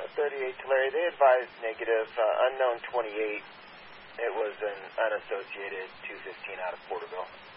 38 Tulare. They advised negative. Unknown 28. It was an unassociated 215 out of Porterville.